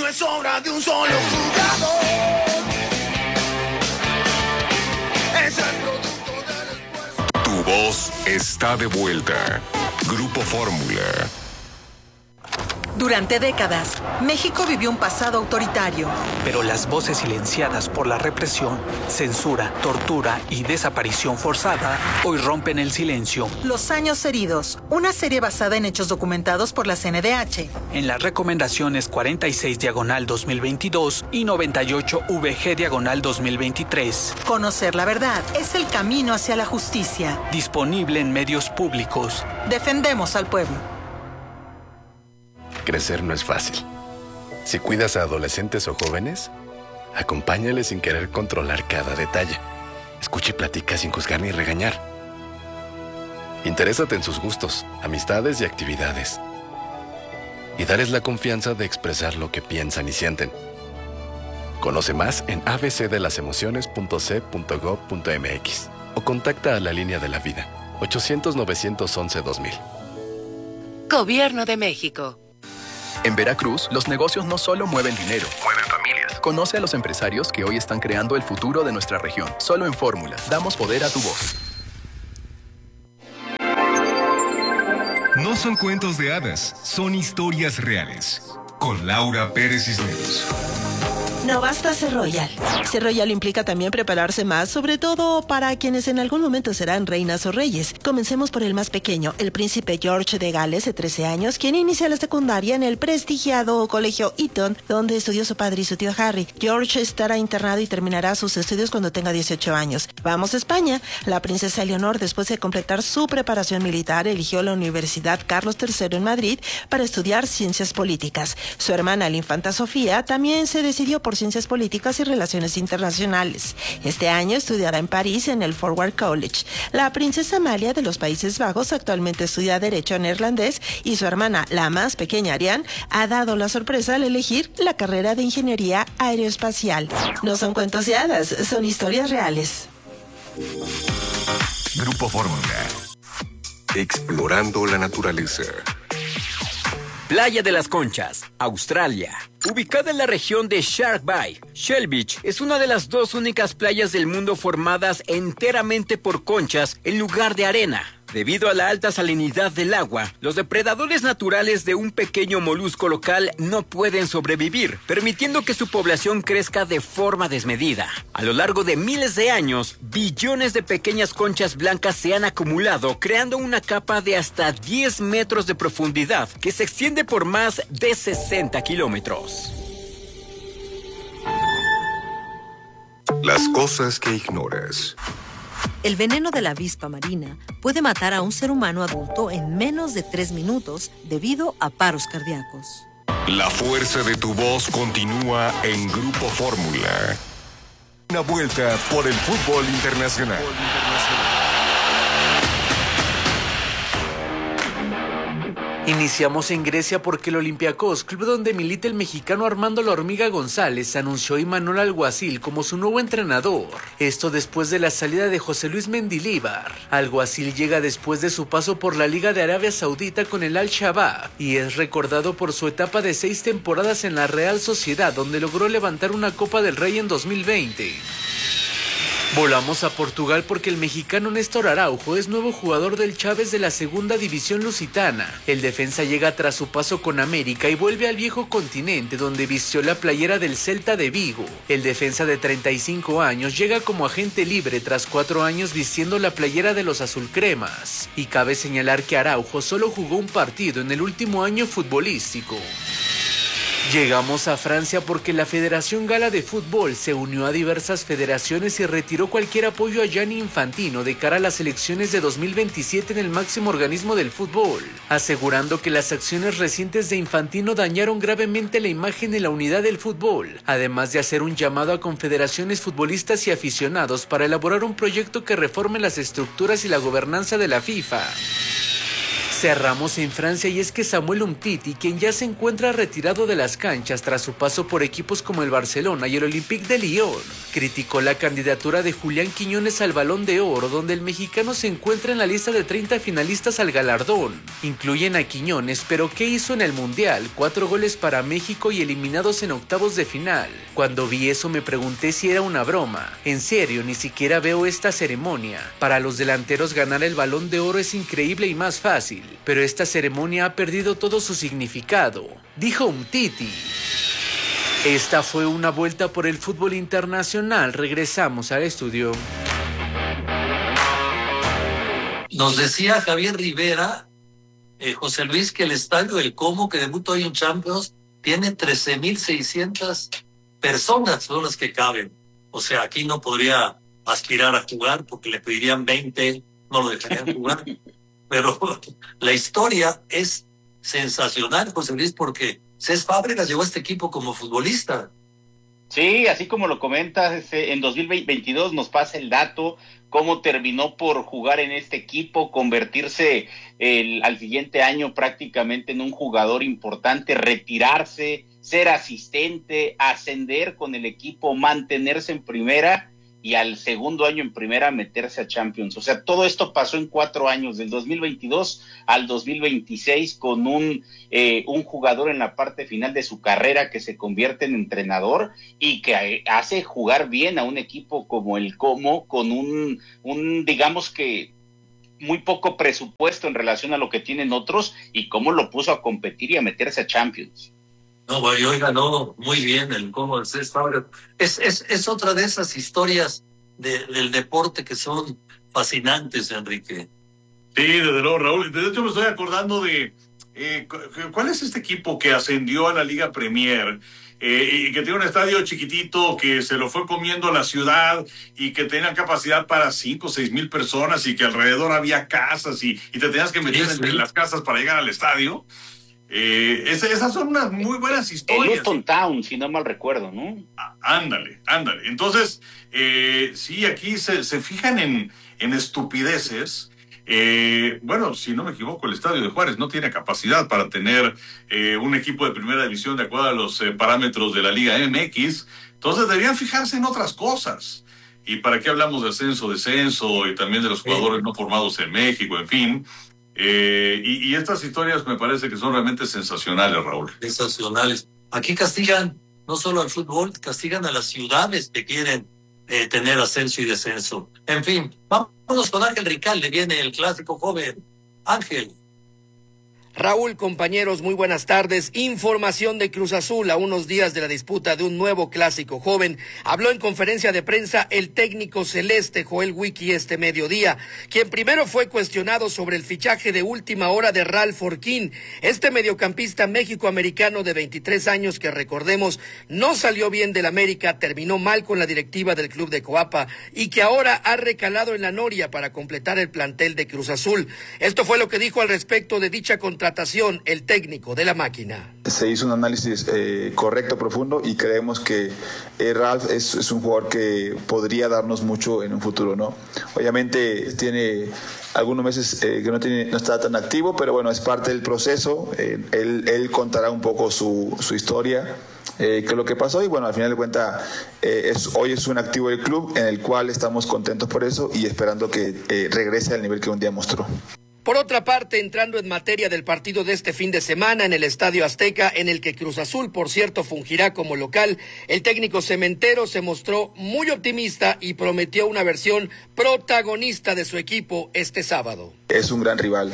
no es obra de un solo jugador. Es el producto del esfuerzo. Tu voz está de vuelta. Grupo Fórmula. Durante décadas, México vivió un pasado autoritario. Pero las voces silenciadas por la represión, censura, tortura y desaparición forzada hoy rompen el silencio. Los años heridos, una serie basada en hechos documentados por la CNDH. En las recomendaciones 46/2022 y 98VG/2023. Conocer la verdad es el camino hacia la justicia. Disponible en medios públicos. Defendemos al pueblo. Crecer no es fácil. Si cuidas a adolescentes o jóvenes, acompáñales sin querer controlar cada detalle. Escucha y platica sin juzgar ni regañar. Interésate en sus gustos, amistades y actividades. Y dales la confianza de expresar lo que piensan y sienten. Conoce más en abcdelasemociones.c.gov.mx o contacta a la Línea de la Vida, 800-911-2000. Gobierno de México. En Veracruz, los negocios no solo mueven dinero, mueven familias. Conoce a los empresarios que hoy están creando el futuro de nuestra región. Solo en Fórmula, damos poder a tu voz. No son cuentos de hadas, son historias reales. Con Laura Pérez Cisneros. No basta ser royal. Ser royal implica también prepararse más, sobre todo para quienes en algún momento serán reinas o reyes. Comencemos por el más pequeño, el príncipe George de Gales, de 13 años, quien inicia la secundaria en el prestigiado colegio Eton, donde estudió su padre y su tío Harry. George estará internado y terminará sus estudios cuando tenga 18 años. Vamos a España. La princesa Eleonor, después de completar su preparación militar, eligió la Universidad Carlos III en Madrid para estudiar ciencias políticas. Su hermana, la infanta Sofía, también se decidió por ciencias políticas y relaciones internacionales. Este año estudiará en París en el Forward College. La princesa Amalia de los Países Bajos actualmente estudia Derecho neerlandés y su hermana, la más pequeña Ariane, ha dado la sorpresa al elegir la carrera de Ingeniería Aeroespacial. No son cuentos de hadas, son historias reales. Grupo Fórmula. Explorando la naturaleza. Playa de las Conchas, Australia. Ubicada en la región de Shark Bay, Shell Beach es una de las dos únicas playas del mundo formadas enteramente por conchas en lugar de arena. Debido a la alta salinidad del agua, los depredadores naturales de un pequeño molusco local no pueden sobrevivir, permitiendo que su población crezca de forma desmedida. A lo largo de miles de años, billones de pequeñas conchas blancas se han acumulado, creando una capa de hasta 10 metros de profundidad que se extiende por más de 60 kilómetros. Las cosas que ignoras. El veneno de la avispa marina puede matar a un ser humano adulto en menos de 3 minutos debido a paros cardíacos. La fuerza de tu voz continúa en Grupo Fórmula. Una vuelta por el fútbol internacional. Iniciamos en Grecia porque el Olympiacos, club donde milita el mexicano Armando La Hormiga González, anunció a Imanol Alguacil como su nuevo entrenador. Esto después de la salida de José Luis Mendilíbar. Alguacil llega después de su paso por la Liga de Arabia Saudita con el Al-Shabaab y es recordado por su etapa de 6 temporadas en la Real Sociedad, donde logró levantar una Copa del Rey en 2020. Volamos a Portugal porque el mexicano Néstor Araujo es nuevo jugador del Chaves de la segunda división lusitana. El defensa llega tras su paso con América y vuelve al viejo continente donde vistió la playera del Celta de Vigo. El defensa de 35 años llega como agente libre tras 4 años vistiendo la playera de los azulcremas. Y cabe señalar que Araujo solo jugó un partido en el último año futbolístico. Llegamos a Francia porque la Federación Gala de Fútbol se unió a diversas federaciones y retiró cualquier apoyo a Gianni Infantino de cara a las elecciones de 2027 en el máximo organismo del fútbol, asegurando que las acciones recientes de Infantino dañaron gravemente la imagen y la unidad del fútbol, además de hacer un llamado a confederaciones futbolistas y aficionados para elaborar un proyecto que reforme las estructuras y la gobernanza de la FIFA. Cerramos en Francia y es que Samuel Umtiti, quien ya se encuentra retirado de las canchas tras su paso por equipos como el Barcelona y el Olympique de Lyon, criticó la candidatura de Julián Quiñones al Balón de Oro, donde el mexicano se encuentra en la lista de 30 finalistas al galardón. Incluyen a Quiñones, pero ¿qué hizo en el Mundial? 4 goles para México y eliminados en octavos de final. Cuando vi eso me pregunté si era una broma. En serio, ni siquiera veo esta ceremonia. Para los delanteros ganar el Balón de Oro es increíble y más fácil. Pero esta ceremonia ha perdido todo su significado, dijo Umtiti. Esta fue una vuelta por el fútbol internacional. Regresamos al estudio. Nos decía Javier Rivera, José Luis, que el estadio del Como, que debutó hoy en Champions, tiene 13,600 personas, son las que caben. O sea, aquí no podría aspirar a jugar porque le pedirían 20, no lo dejarían jugar. Pero la historia es sensacional, José Luis, porque Cés Fábregas llegó a este equipo como futbolista. Sí, así como lo comentas, en 2022 nos pasa el dato, cómo terminó por jugar en este equipo, convertirse al siguiente año prácticamente en un jugador importante, retirarse, ser asistente, ascender con el equipo, mantenerse en primera y al segundo año en primera meterse a Champions. O sea, todo esto pasó en 4 años, del 2022 al 2026, con un jugador en la parte final de su carrera que se convierte en entrenador y que hace jugar bien a un equipo como el Como, con un digamos que muy poco presupuesto en relación a lo que tienen otros, y cómo lo puso a competir y a meterse a Champions. No, bueno, hoy ganó muy bien el Como de Cés Fábregas. Es otra de esas historias del deporte que son fascinantes, Enrique. Sí, desde luego, Raúl. De hecho, me estoy acordando de ¿cuál es este equipo que ascendió a la Liga Premier y que tiene un estadio chiquitito que se lo fue comiendo la ciudad y que tenía capacidad para 5 o 6 mil personas y que alrededor había casas y te tenías que meter entre las casas para llegar al estadio? Esas son unas muy buenas historias. El Luton Town, si no mal recuerdo, ¿no? Ándale. Entonces, sí, aquí se fijan en estupideces. Bueno, si no me equivoco, el estadio de Juárez no tiene capacidad para tener un equipo de primera división de acuerdo a los parámetros de la Liga MX. Entonces deberían fijarse en otras cosas. ¿Y para qué hablamos de ascenso, descenso y también de los jugadores no formados en México, en fin? Y estas historias me parece que son realmente sensacionales, Raúl. Sensacionales. Aquí castigan no solo al fútbol, castigan a las ciudades que quieren tener ascenso y descenso. En fin, vámonos con Ángel Ricalde, viene el clásico joven. Ángel. Raúl, compañeros, muy buenas tardes. Información de Cruz Azul a unos días de la disputa de un nuevo clásico joven. Habló en conferencia de prensa el técnico celeste Joel Wiki este mediodía, quien primero fue cuestionado sobre el fichaje de última hora de Ralph Orquín, este mediocampista méxico-americano de 23 años que, recordemos, no salió bien del América, terminó mal con la directiva del club de Coapa y que ahora ha recalado en la Noria para completar el plantel de Cruz Azul. Esto fue lo que dijo al respecto de dicha contratación el técnico de la máquina. Se hizo un análisis correcto, profundo, y creemos que Ralph es un jugador que podría darnos mucho en un futuro, ¿no? Obviamente tiene algunos meses que no está tan activo, pero bueno, es parte del proceso. Él contará un poco su historia, qué es lo que pasó, y bueno, al final de cuentas hoy es un activo del club en el cual estamos contentos por eso y esperando que regrese al nivel que un día mostró. Por otra parte, entrando en materia del partido de este fin de semana en el Estadio Azteca, en el que Cruz Azul, por cierto, fungirá como local, el técnico cementero se mostró muy optimista y prometió una versión protagonista de su equipo este sábado. Es un gran rival,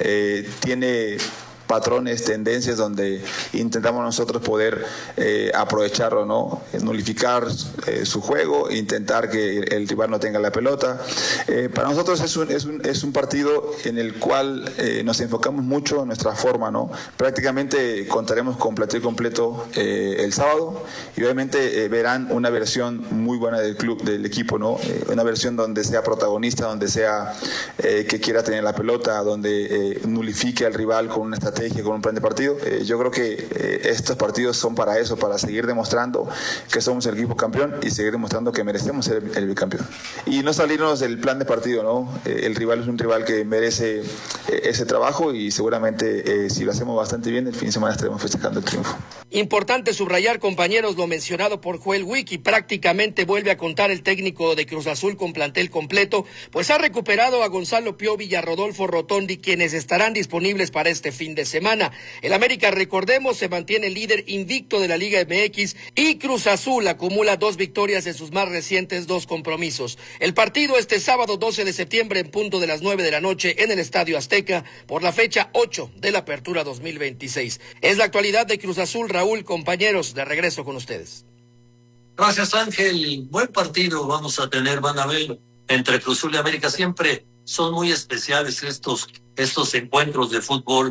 tiene patrones, tendencias donde intentamos nosotros poder aprovecharlo, ¿no? Nulificar su juego, intentar que el rival no tenga la pelota. Para nosotros es un partido en el cual nos enfocamos mucho en nuestra forma, ¿no? Prácticamente contaremos con plantel completo el sábado y obviamente verán una versión muy buena del club, del equipo, ¿no? Una versión donde sea protagonista, donde sea que quiera tener la pelota, donde nulifique al rival con una estrategia estrategia, con un plan de partido. Yo creo que estos partidos son para eso, para seguir demostrando que somos el equipo campeón y seguir demostrando que merecemos ser el bicampeón. Y no salirnos del plan de partido, ¿no? El rival es un rival que merece ese trabajo y seguramente si lo hacemos bastante bien, el fin de semana estaremos festejando el triunfo. Importante subrayar, compañeros, lo mencionado por Joel Wick, y prácticamente vuelve a contar el técnico de Cruz Azul con plantel completo, pues ha recuperado a Gonzalo Piovi y a Rodolfo Rotondi, quienes estarán disponibles para este fin de semana. El América, recordemos, se mantiene líder invicto de la Liga MX y Cruz Azul acumula 2 victorias en sus más recientes 2 compromisos. El partido este sábado 12 de septiembre en punto de las 9 de la noche en el Estadio Azteca por la fecha 8 de la Apertura 2026. Es la actualidad de Cruz Azul. Raúl, compañeros, de regreso con ustedes. Gracias, Ángel. Buen partido vamos a tener, van a ver, entre Cruz Azul y América. Siempre son muy especiales estos encuentros de fútbol.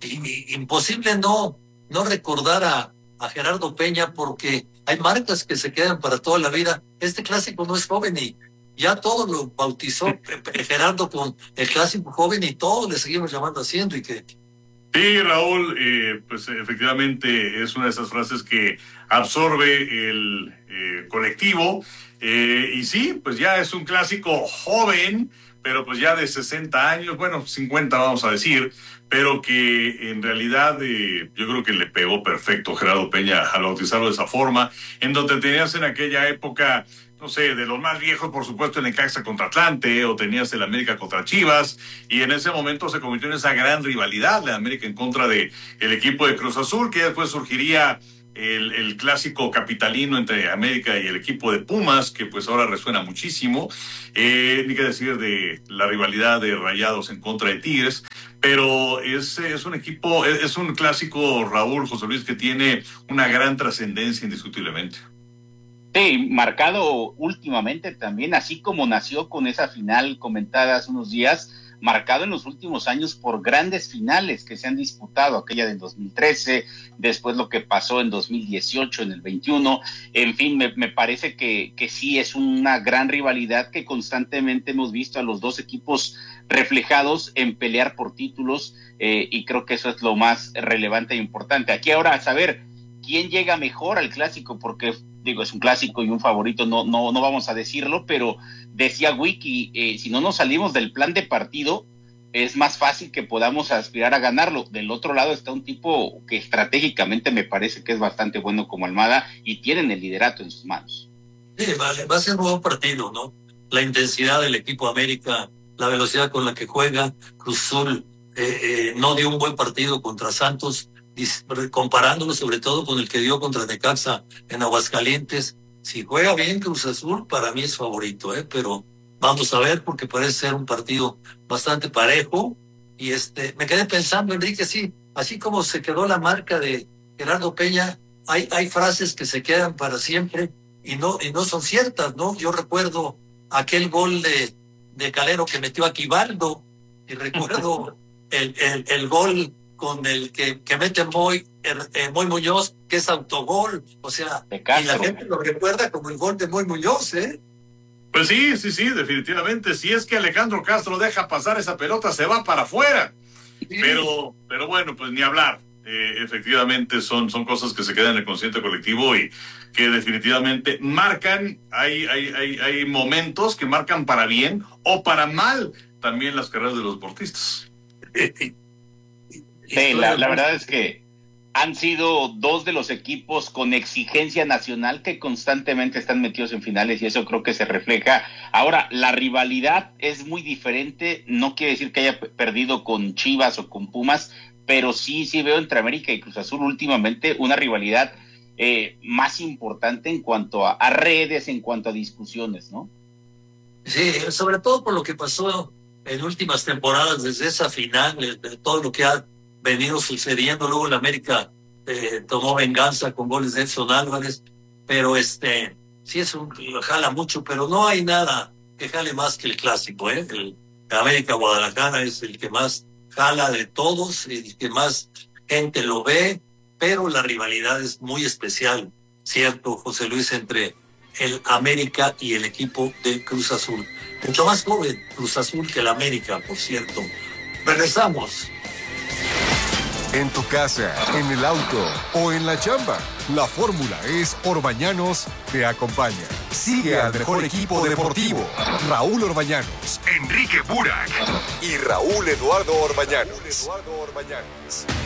Imposible no recordar a Gerardo Peña, porque hay marcas que se quedan para toda la vida. Este clásico no es joven y ya todo lo bautizó Gerardo con el clásico joven y todos le seguimos llamando así, Enrique. Sí, Raúl, pues efectivamente es una de esas frases que absorbe el colectivo, y sí, pues ya es un clásico joven, pero pues ya de 60 años, bueno, 50 vamos a decir, pero que en realidad yo creo que le pegó perfecto Gerardo Peña al bautizarlo de esa forma, en donde tenías en aquella época, no sé, de los más viejos, por supuesto, el Necaxa contra Atlante, o tenías el América contra Chivas, y en ese momento se convirtió en esa gran rivalidad, la América en contra de el equipo de Cruz Azul, que después surgiría el clásico capitalino entre América y el equipo de Pumas, que pues ahora resuena muchísimo, ni que decir de la rivalidad de Rayados en contra de Tigres, pero es un equipo, es un clásico, Raúl, José Luis, que tiene una gran trascendencia indiscutiblemente. Sí, marcado últimamente también, así como nació con esa final comentada hace unos días, marcado en los últimos años por grandes finales que se han disputado, aquella del 2013, después lo que pasó en 2018, en el 21, en fin, me parece que sí es una gran rivalidad que constantemente hemos visto a los dos equipos reflejados en pelear por títulos, y creo que eso es lo más relevante e importante. Aquí ahora a saber quién llega mejor al clásico, porque digo, es un clásico y un favorito, no vamos a decirlo, pero decía Wiki, si no nos salimos del plan de partido, es más fácil que podamos aspirar a ganarlo. Del otro lado está un tipo que estratégicamente me parece que es bastante bueno como Almada, y tienen el liderato en sus manos. Sí, va a ser un buen partido, ¿no? La intensidad del equipo América, la velocidad con la que juega. Cruz Azul no dio un buen partido contra Santos, comparándolo sobre todo con el que dio contra Necaxa en Aguascalientes. Si juega bien Cruz Azul, para mí es favorito, pero vamos a ver, porque parece ser un partido bastante parejo. Y me quedé pensando, Enrique, sí, así como se quedó la marca de Gerardo Peña, hay frases que se quedan para siempre y no son ciertas, ¿no? Yo recuerdo aquel gol de Calero que metió a Quivaldo, y recuerdo el gol con el que mete Moy Muñoz, que es autogol, o sea, y la gente lo recuerda como el gol de Moy Muñoz, Pues sí, definitivamente. Si es que Alejandro Castro deja pasar esa pelota, se va para afuera. Sí. Pero bueno, pues ni hablar. Efectivamente son cosas que se quedan en el consciente colectivo y que definitivamente marcan, hay momentos que marcan para bien o para mal también las carreras de los deportistas. Sí, la verdad es que han sido dos de los equipos con exigencia nacional que constantemente están metidos en finales, y eso creo que se refleja. Ahora, la rivalidad es muy diferente, no quiere decir que haya perdido con Chivas o con Pumas, pero sí veo entre América y Cruz Azul últimamente una rivalidad más importante en cuanto a redes, en cuanto a discusiones, ¿no? Sí, sobre todo por lo que pasó en últimas temporadas, desde esa final, de todo lo que ha venido sucediendo. Luego la América tomó venganza con goles de Edson Álvarez, pero sí jala mucho, pero no hay nada que jale más que el clásico, el América Guadalajara es el que más jala de todos, el que más gente lo ve, pero la rivalidad es muy especial, cierto, José Luis, entre el América y el equipo de Cruz Azul. Mucho más joven Cruz Azul que el América, por cierto. Regresamos. en tu casa, en el auto o en la chamba. La fórmula es Orbañanos te acompaña. Sigue al mejor equipo deportivo. Raúl Orbañanos, Enrique Burak y Raúl Eduardo Orbañanos.